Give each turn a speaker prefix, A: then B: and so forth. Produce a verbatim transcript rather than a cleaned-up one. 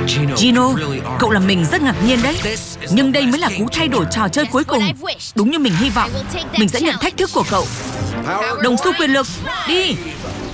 A: Gino, cậu làm mình rất ngạc nhiên đấy. Nhưng đây mới là cú thay đổi trò chơi cuối cùng. Đúng như mình hy vọng. Mình sẽ nhận thách thức của cậu. Đồng xu quyền lực, đi.